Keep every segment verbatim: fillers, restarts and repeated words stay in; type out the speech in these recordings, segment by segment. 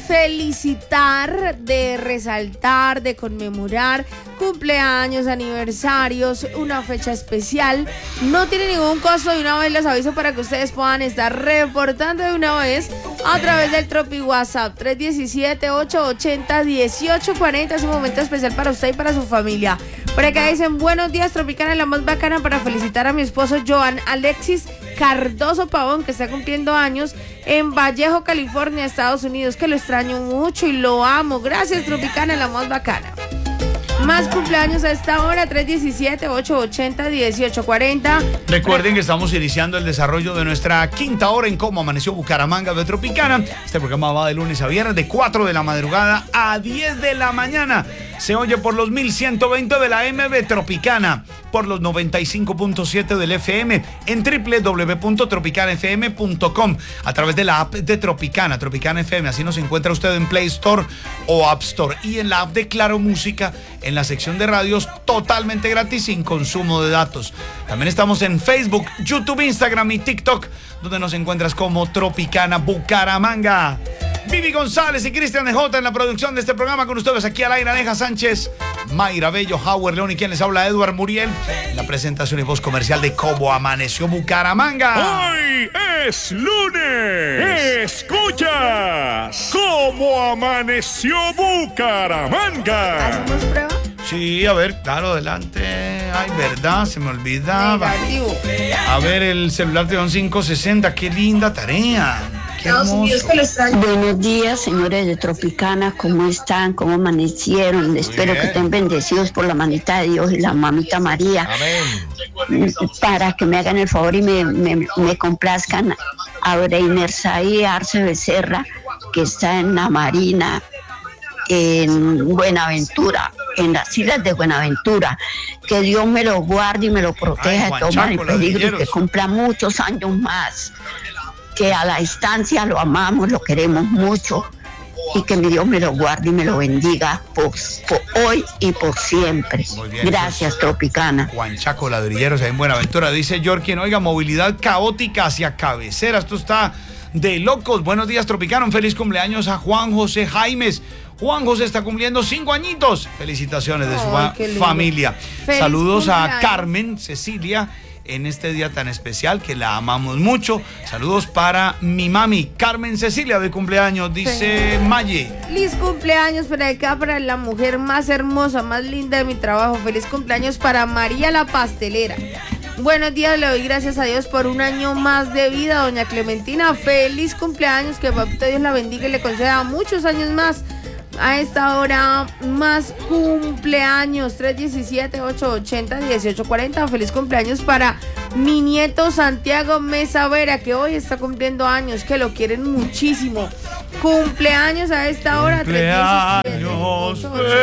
felicitar, de resaltar, de conmemorar cumpleaños, aniversarios, una fecha especial. No tiene ningún costo, de una vez les aviso para que ustedes puedan estar reportando de una vez a través del Tropi WhatsApp tres uno siete, ocho ocho cero, uno ocho cuatro cero. Es un momento especial para usted y para su familia. Por acá dicen: buenos días, Tropicana, la más bacana, para felicitar a mi esposo Joan Alexis Cardoso Pavón, que está cumpliendo años en Vallejo, California, Estados Unidos, que lo extraño mucho y lo amo. Gracias, Tropicana, la más bacana. Más cumpleaños a esta hora, tres uno siete, ocho ocho cero, uno ocho cuatro cero. Recuerden que estamos iniciando el desarrollo de nuestra quinta hora en Cómo Amaneció Bucaramanga de Tropicana. Este programa va de lunes a viernes de cuatro de la madrugada a diez de la mañana. Se oye por los mil ciento veinte de la M B Tropicana, por los noventa y cinco punto siete del F M, en doble u doble u doble u punto tropicana f m punto com, a través de la app de Tropicana, Tropicana F M. Así nos encuentra usted en Play Store o App Store. Y en la app de Claro Música, en la sección de radios, totalmente gratis, sin consumo de datos. También estamos en Facebook, YouTube, Instagram y TikTok, donde nos encuentras como Tropicana Bucaramanga. Vivi González y Cristian de J en la producción de este programa, con ustedes aquí al aire Aleja Sánchez, Mayra Bello, Howard León y quien les habla, Edward Muriel. La presentación y voz comercial de Cómo Amaneció Bucaramanga. Hoy es lunes. Escuchas Cómo Amaneció Bucaramanga. ¿Hacemos prueba? Sí, a ver, claro, adelante. Ay, verdad, se me olvidaba. Negativo. A ver, el celular de cinco sesenta, qué linda tarea. Qué hermoso. Buenos días, señores de Tropicana, ¿cómo están? ¿Cómo amanecieron? Muy Espero bien. que estén bendecidos por la manita de Dios y la mamita María. Amén. Para que me hagan el favor y me, me, me complazcan a Breiner Saí Arce Becerra, que está en la Marina, en Buenaventura, en las islas de Buenaventura. Que Dios me lo guarde y me lo proteja de todo mal y peligro, y que cumpla muchos años más. Que a la distancia lo amamos, lo queremos mucho, y que mi Dios me lo guarde y me lo bendiga por, por hoy y por siempre. Muy bien, gracias, pues, Tropicana. Juan Chaco Ladrilleros ahí en Buenaventura. Dice Yorkin, oiga, movilidad caótica hacia cabecera. Esto está de locos. Buenos días, Tropicana. Un feliz cumpleaños a Juan José Jaimes. Juan José está cumpliendo cinco añitos. Felicitaciones de su Ay, fa- qué lindo. familia. Feliz Saludos a cumpleaños. Carmen Cecilia en este día tan especial, que la amamos mucho. Saludos para mi mami, Carmen Cecilia, de cumpleaños, dice Maye. Feliz cumpleaños para acá, para la mujer más hermosa, más linda de mi trabajo. Feliz cumpleaños para María la pastelera. Buenos días, le doy gracias a Dios por un año más de vida, doña Clementina. Feliz cumpleaños, que papito Dios la bendiga y le conceda muchos años más. A esta hora, más cumpleaños, tres uno siete, ocho ocho cero, uno ocho cuatro cero. Feliz cumpleaños para mi nieto Santiago Mesa Vera, que hoy está cumpliendo años, que lo quieren muchísimo. Cumpleaños a esta hora, Cumpleaños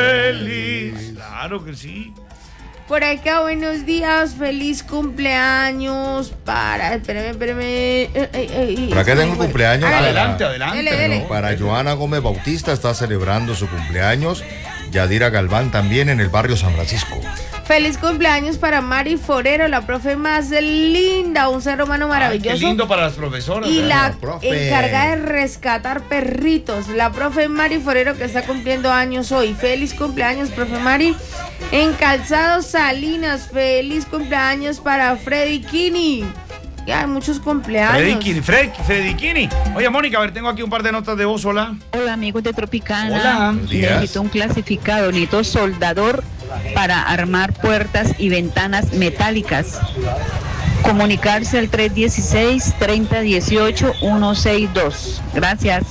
feliz. Claro que sí. Por acá, buenos días, feliz cumpleaños para... Espérame, espérame. eh, eh, eh, Por acá tengo un cumpleaños. Hágale. Adelante, adelante. Dele, dele. Para Joana Gómez Bautista, está celebrando su cumpleaños. Yadira Galván también en el barrio San Francisco. Feliz cumpleaños para Mari Forero, la profe más linda, un ser humano maravilloso. Ay, qué lindo para las profesoras. Y ¿verdad? la profe. encargada de rescatar perritos, la profe Mari Forero, que está cumpliendo años hoy. Feliz cumpleaños, profe Mari. En Calzado Salinas, feliz cumpleaños para Freddy Kini. Ya, muchos cumpleaños. Freddy Kini, Fred, Freddy Kini. Oye, Mónica, a ver, tengo aquí un par de notas de voz. Hola. Hola, amigos de Tropicana. Hola. Buenos días. Necesito un clasificado, necesito soldador para armar puertas y ventanas metálicas. Comunicarse al tres uno seis, treinta dieciocho, ciento sesenta y dos. Gracias.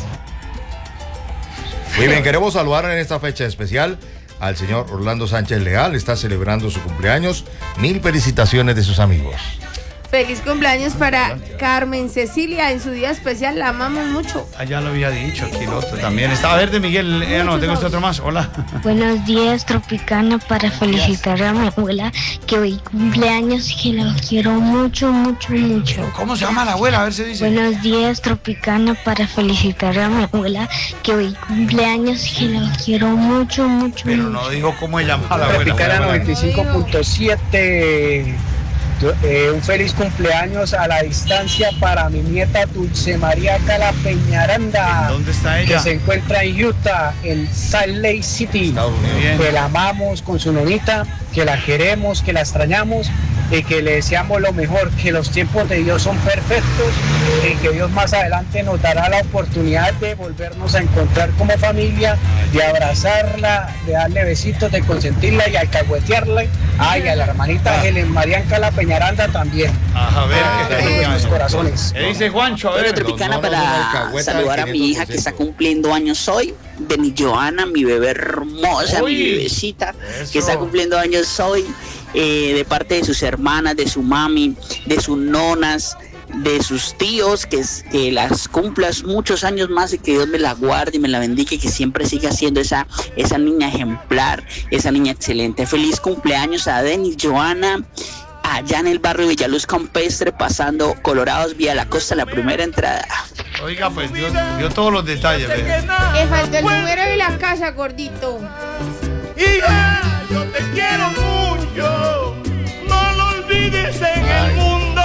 Muy bien, queremos saludar en esta fecha especial al señor Orlando Sánchez Leal. Está celebrando su cumpleaños. Mil felicitaciones de sus amigos. Feliz cumpleaños para Carmen Cecilia en su día especial, la amamos mucho. Allá lo había dicho, aquí el otro también. Está verde, Miguel. Eh, no, tengo este otro más. Hola. Buenos días, Tropicana, para felicitar a mi abuela que hoy cumpleaños y que la quiero mucho, mucho, mucho. ¿Cómo se llama la abuela? A ver si dice. Buenos días, Tropicana, para felicitar a mi abuela que hoy cumpleaños y que la quiero mucho, mucho, Pero mucho. no dijo cómo se llama la abuela. Tropicana noventa y cinco punto siete. Yo, eh, un feliz cumpleaños a la distancia para mi nieta Dulce María Cala Peñaranda. ¿Dónde está ella? Que se encuentra en Utah, en Salt Lake City. Que la amamos con su nonita, que la queremos, que la extrañamos y que le deseamos lo mejor, que los tiempos de Dios son perfectos y que Dios más adelante nos dará la oportunidad de volvernos a encontrar como familia, de abrazarla, de darle besitos, de consentirla y alcahuetearla. Ay, a la hermanita Helen María Cala Peñaranda también. Ajá, a ver, ah, ¿qué de nuestros corazones. ¿Qué dice Juancho? A ver. Tropicana, no, no, para no, no, saludar a mi hija que está cumpliendo años hoy, Beni Joana, mi bebé hermosa, Uy, mi bebecita, eso. que está cumpliendo años hoy, eh, de parte de sus hermanas, de su mami, de sus nonas, de sus tíos, que, que las cumplas muchos años más y que Dios me la guarde y me la bendiga y que siempre siga siendo esa, esa niña ejemplar, esa niña excelente. Feliz cumpleaños a Denis Joana, allá en el barrio Villaluz Campestre, pasando Colorados vía la costa, la primera entrada. Oiga, pues dio, dio todos los detalles. Me faltó el número y la casa, gordito. Hija, yo te quiero mucho, no lo olvides en el mundo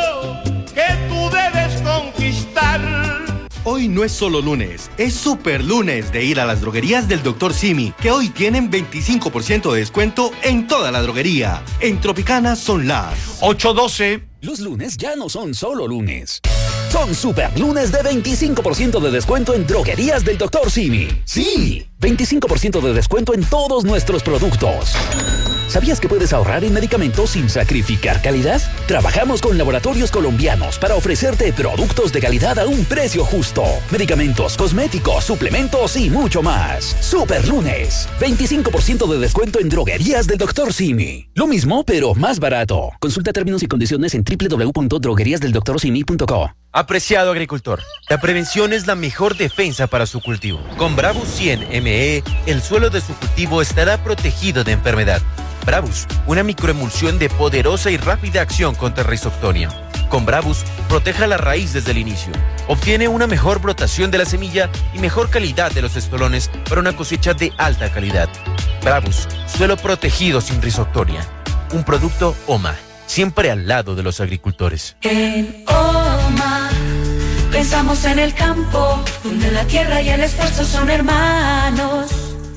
que tú debes conquistar. Hoy no es solo lunes, es super lunes de ir a las droguerías del doctor Simi, que hoy tienen veinticinco por ciento de descuento en toda la droguería. En Tropicana son las ocho doce. Los lunes ya no son solo lunes. Son super lunes de veinticinco por ciento de descuento en droguerías del doctor Simi. Sí, veinticinco por ciento de descuento en todos nuestros productos. ¿Sabías que puedes ahorrar en medicamentos sin sacrificar calidad? Trabajamos con laboratorios colombianos para ofrecerte productos de calidad a un precio justo. Medicamentos, cosméticos, suplementos y mucho más. Super lunes, veinticinco por ciento de descuento en droguerías del doctor Simi. Lo mismo, pero más barato. Consulta términos y condiciones en doble u doble u doble u punto droguerías del doctor simi punto co. Apreciado agricultor, la prevención es la mejor defensa para su cultivo. Con Bravus cien M E, el suelo de su cultivo estará protegido de enfermedad. Bravus, una microemulsión de poderosa y rápida acción contra Rhizoctonia. Con Bravus, proteja la raíz desde el inicio. Obtiene una mejor brotación de la semilla y mejor calidad de los estolones para una cosecha de alta calidad. Bravus, suelo protegido sin Rhizoctonia. Un producto OMA, siempre al lado de los agricultores. En OMA pensamos en el campo, donde la tierra y el esfuerzo son hermanos.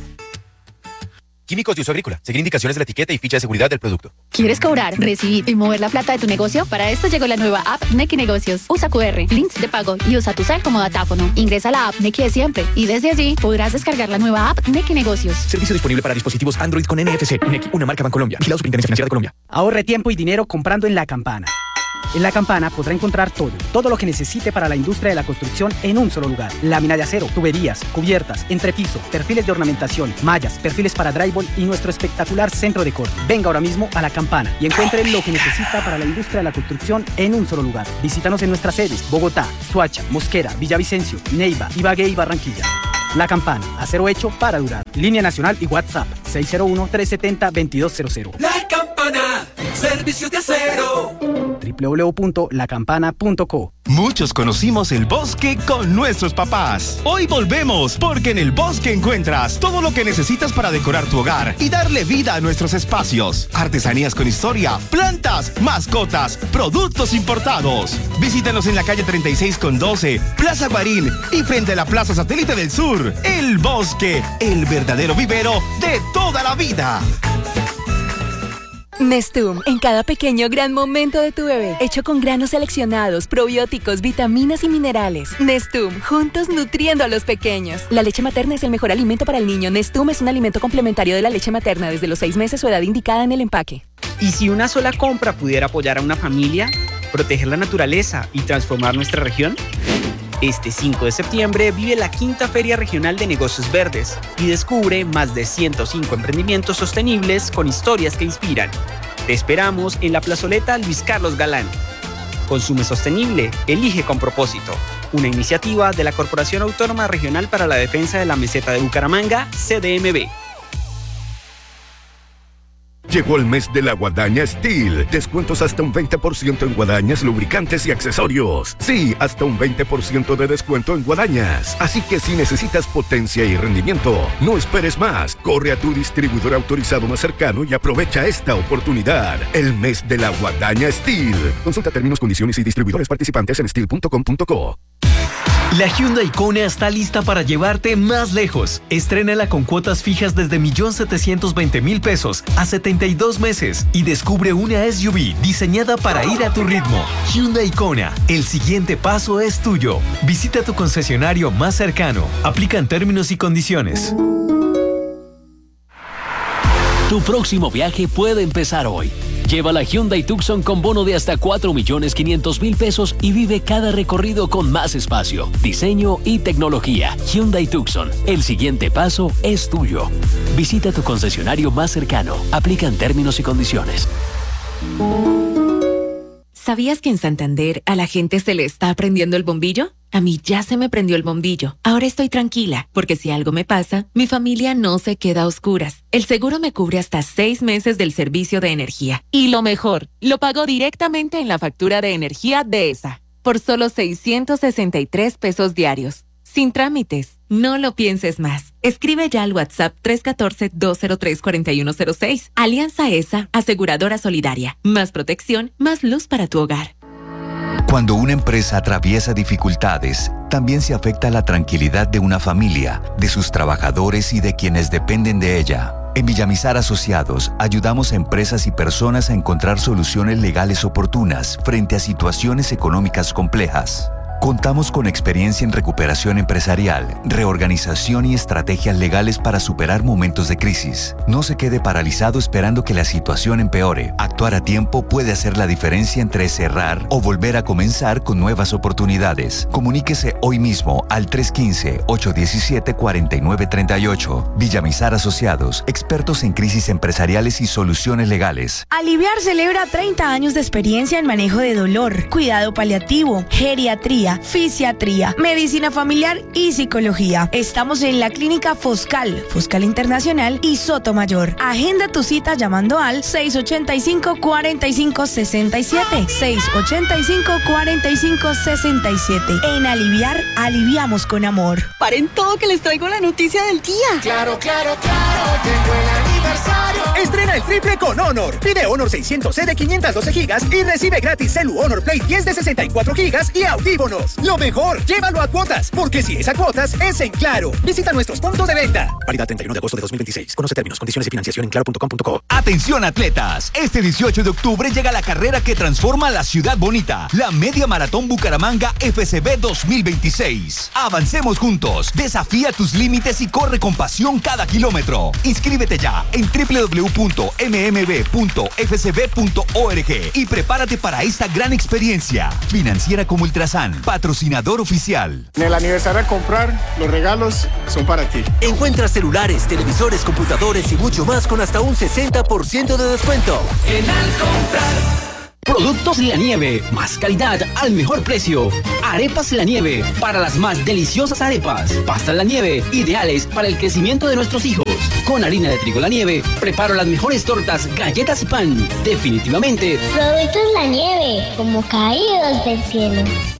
Químicos de uso agrícola. Seguir indicaciones de la etiqueta y ficha de seguridad del producto. ¿Quieres cobrar, recibir y mover la plata de tu negocio? Para esto llegó la nueva app Nequi Negocios. Usa cu erre, links de pago y usa tu cel como datáfono. Ingresa a la app Nequi de siempre y desde allí podrás descargar la nueva app Nequi Negocios. Servicio disponible para dispositivos Android con N F C. Nequi, una marca Bancolombia. Vigilado Superintendencia Financiera de Colombia. Ahorre tiempo y dinero comprando en La Campana. En La Campana podrá encontrar todo, todo lo que necesite para la industria de la construcción en un solo lugar. Lámina de acero, tuberías, cubiertas, entrepiso, perfiles de ornamentación, mallas, perfiles para drywall y nuestro espectacular centro de corte. Venga ahora mismo a La Campana y encuentre lo que necesita para la industria de la construcción en un solo lugar. Visítanos en nuestras sedes: Bogotá, Soacha, Mosquera, Villavicencio, Neiva, Ibagué y Barranquilla. La Campana, acero hecho para durar. Línea nacional y WhatsApp seis cero uno, tres siete cero, dos dos cero cero. La Campana, servicios de acero. doble u doble u doble u punto la campana punto co. Muchos conocimos el bosque con nuestros papás. Hoy volvemos, porque en el bosque encuentras todo lo que necesitas para decorar tu hogar y darle vida a nuestros espacios. Artesanías con historia, plantas, mascotas, productos importados. Visítanos en la calle treinta y seis con doce, Plaza Guarín y frente a la Plaza Satélite del Sur. El bosque, el verdadero vivero de toda la vida. Nestum, en cada pequeño gran momento de tu bebé, hecho con granos seleccionados, probióticos, vitaminas y minerales. Nestum, juntos nutriendo a los pequeños. La leche materna es el mejor alimento para el niño. Nestum es un alimento complementario de la leche materna desde los seis meses o edad indicada en el empaque. ¿Y si una sola compra pudiera apoyar a una familia, proteger la naturaleza y transformar nuestra región? Este cinco de septiembre vive la quinta Feria Regional de Negocios Verdes y descubre más de ciento cinco emprendimientos sostenibles con historias que inspiran. Te esperamos en la plazoleta Luis Carlos Galán. Consume sostenible, elige con propósito. Una iniciativa de la Corporación Autónoma Regional para la Defensa de la Meseta de Bucaramanga, C D M B. Llegó el mes de la Guadaña Steel. Descuentos hasta un veinte por ciento en guadañas, lubricantes y accesorios. Sí, hasta un veinte por ciento de descuento en guadañas. Así que si necesitas potencia y rendimiento, no esperes más. Corre a tu distribuidor autorizado más cercano y aprovecha esta oportunidad. El mes de la Guadaña Steel. Consulta términos, condiciones y distribuidores participantes en steel punto com punto co. La Hyundai Kona está lista para llevarte más lejos. Estrénala con cuotas fijas desde un millón setecientos veinte mil pesos a setenta y dos meses y descubre una S U V diseñada para ir a tu ritmo. Hyundai Kona, el siguiente paso es tuyo. Visita tu concesionario más cercano. Aplican términos y condiciones. Tu próximo viaje puede empezar hoy. Lleva la Hyundai Tucson con bono de hasta cuatro millones quinientos mil pesos y vive cada recorrido con más espacio, diseño y tecnología. Hyundai Tucson, el siguiente paso es tuyo. Visita tu concesionario más cercano. Aplican términos y condiciones. ¿Sabías que en Santander a la gente se le está prendiendo el bombillo? A mí ya se me prendió el bombillo. Ahora estoy tranquila, porque si algo me pasa, mi familia no se queda a oscuras. El seguro me cubre hasta seis meses del servicio de energía. Y lo mejor, lo pago directamente en la factura de energía de ESA, por solo seiscientos sesenta y tres pesos diarios. Sin trámites. No lo pienses más. Escribe ya al WhatsApp tres uno cuatro, dos cero tres, cuatro uno cero seis. Alianza ESA, aseguradora solidaria. Más protección, más luz para tu hogar. Cuando una empresa atraviesa dificultades, también se afecta la tranquilidad de una familia, de sus trabajadores y de quienes dependen de ella. En Villamizar Asociados, ayudamos a empresas y personas a encontrar soluciones legales oportunas frente a situaciones económicas complejas. Contamos con experiencia en recuperación empresarial, reorganización y estrategias legales para superar momentos de crisis. No se quede paralizado esperando que la situación empeore. Actuar a tiempo puede hacer la diferencia entre cerrar o volver a comenzar con nuevas oportunidades. Comuníquese hoy mismo al tres uno cinco, ocho uno siete, cuatro nueve tres ocho. Villamizar Asociados, expertos en crisis empresariales y soluciones legales. Aliviar celebra treinta años de experiencia en manejo de dolor, cuidado paliativo, geriatría, fisiatría, medicina familiar y psicología. Estamos en la clínica Foscal, Foscal Internacional y Sotomayor. Agenda tu cita llamando al seis ocho cinco, cuatro cinco seis siete, seis ocho cinco, cuatro cinco seis siete. En Aliviar, aliviamos con amor. Paren todo que les traigo la noticia del día. Claro, claro, claro, llegó el aniversario. Estrena el triple con Honor. Pide Honor seiscientos C de quinientos doce gigas y recibe gratis Celu Honor Play diez de sesenta y cuatro gigas y audífonos. Lo mejor, llévalo a cuotas, porque si es a cuotas, es en Claro. Visita nuestros puntos de venta. Válido treinta y uno de agosto de dos mil veintiséis. Conoce términos, condiciones y financiación en claro punto com punto co. Atención atletas, este dieciocho de octubre llega la carrera que transforma la ciudad bonita, la Media Maratón Bucaramanga F C B dos mil veintiséis. Avancemos juntos, desafía tus límites y corre con pasión cada kilómetro. Inscríbete ya en doble u doble u doble u punto eme eme be punto efe ce be punto org y prepárate para esta gran experiencia. Financiera como Ultrasan, patrocinador oficial. En el aniversario al comprar, los regalos son para ti. Encuentra celulares, televisores, computadores y mucho más con hasta un sesenta por ciento de descuento. En Al Comprar. Productos La Nieve, más calidad al mejor precio. Arepas La Nieve, para las más deliciosas arepas. Pastas La Nieve, ideales para el crecimiento de nuestros hijos. Con harina de trigo La Nieve, preparo las mejores tortas, galletas y pan. Definitivamente. Productos La Nieve, como caídos del cielo.